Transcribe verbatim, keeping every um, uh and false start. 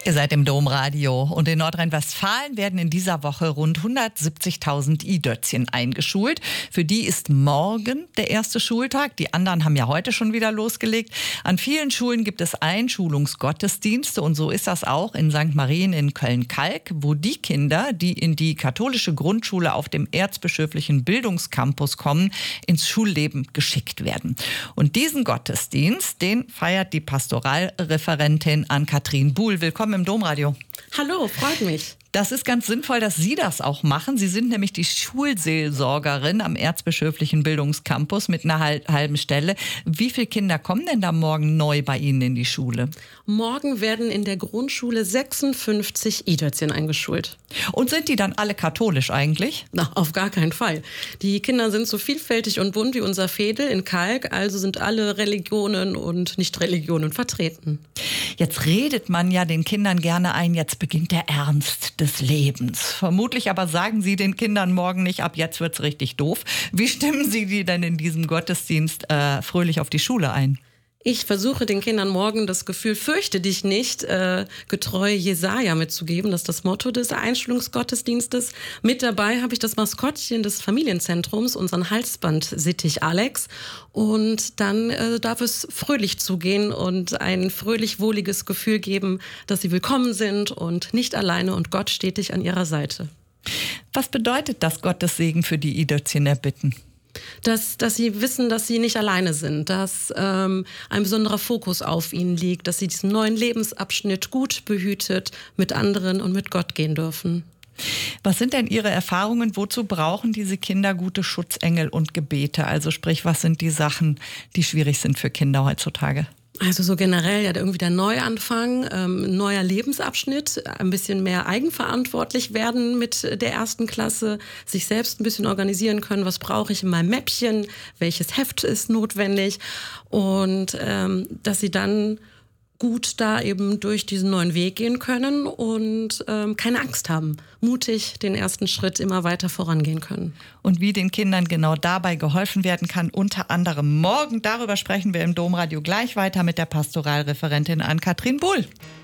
Ihr seid im Domradio und in Nordrhein-Westfalen werden in dieser Woche rund hundertsiebzigtausend I-Dötzchen eingeschult. Für die ist morgen der erste Schultag. Die anderen haben ja heute schon wieder losgelegt. An vielen Schulen gibt es Einschulungsgottesdienste und so ist das auch in Sankt Marien in Köln-Kalk, wo die Kinder, die in die katholische Grundschule auf dem erzbischöflichen Bildungscampus kommen, ins Schulleben geschickt werden. Und diesen Gottesdienst, den feiert die Pastoralreferentin Ann-Kathrin Buhl. Willkommen im Domradio. Hallo, freut mich. Das ist ganz sinnvoll, dass Sie das auch machen. Sie sind nämlich die Schulseelsorgerin am erzbischöflichen Bildungscampus mit einer halben Stelle. Wie viele Kinder kommen denn da morgen neu bei Ihnen in die Schule? Morgen werden in der Grundschule sechsundfünfzig I-Dötzchen eingeschult. Und sind die dann alle katholisch eigentlich? Na, auf gar keinen Fall. Die Kinder sind so vielfältig und bunt wie unser Veedel in Kalk, also sind alle Religionen und Nicht-Religionen vertreten. Jetzt redet man ja den Kindern gerne ein, jetzt beginnt der Ernst des Lebens. Vermutlich aber sagen Sie den Kindern morgen nicht, ab jetzt wird's richtig doof. Wie stimmen Sie die denn in diesem Gottesdienst äh, fröhlich auf die Schule ein? Ich versuche den Kindern morgen das Gefühl, fürchte dich nicht, äh, getreu Jesaja mitzugeben. Das ist das Motto des Einschulungsgottesdienstes. Mit dabei habe ich das Maskottchen des Familienzentrums, unseren Halsbandsittich Alex. Und dann äh, darf es fröhlich zugehen und ein fröhlich wohliges Gefühl geben, dass sie willkommen sind und nicht alleine und Gott stetig an ihrer Seite. Was bedeutet das, Gottes Segen für die I-Dötzchen erbitten? Dass, dass sie wissen, dass sie nicht alleine sind, dass ähm, ein besonderer Fokus auf ihnen liegt, dass sie diesen neuen Lebensabschnitt gut behütet mit anderen und mit Gott gehen dürfen. Was sind denn Ihre Erfahrungen? Wozu brauchen diese Kinder gute Schutzengel und Gebete? Also sprich, was sind die Sachen, die schwierig sind für Kinder heutzutage? Also so generell ja irgendwie der Neuanfang, ähm, neuer Lebensabschnitt, ein bisschen mehr eigenverantwortlich werden mit der ersten Klasse, sich selbst ein bisschen organisieren können, was brauche ich in meinem Mäppchen, welches Heft ist notwendig und ähm, dass sie dann gut da eben durch diesen neuen Weg gehen können und ähm, keine Angst haben, mutig den ersten Schritt immer weiter vorangehen können. Und wie den Kindern genau dabei geholfen werden kann, unter anderem morgen, darüber sprechen wir im Domradio gleich weiter mit der Pastoralreferentin Ann-Kathrin Buhl.